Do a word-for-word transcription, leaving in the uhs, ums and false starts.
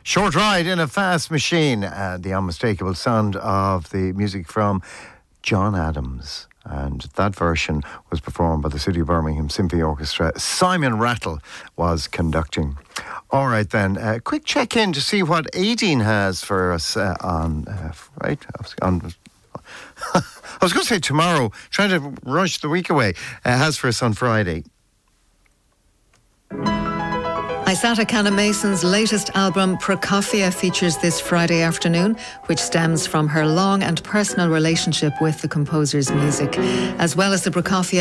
Short Ride in a Fast Machine, uh, the unmistakable sound of the music from John Adams. And that version was performed by the City of Birmingham Symphony Orchestra. Simon Rattle was conducting. All right then, a uh, quick check-in to see what Aideen has for us uh, on, uh, right, on... I was going to say tomorrow, trying to rush the week away, uh, has for us on Friday. Isata Canna-Mason's latest album, Prokofia, features this Friday afternoon, which stems from her long and personal relationship with the composer's music. As well as the Prokofia